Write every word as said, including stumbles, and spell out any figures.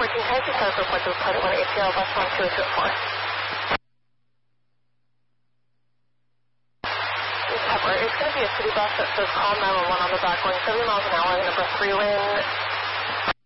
thirteen Taxi South report to Pilot one A T L, bus one two two four. Pepper, it's going to be a city bus that says call nine one one on the back, going seventy miles an hour in upper three lane.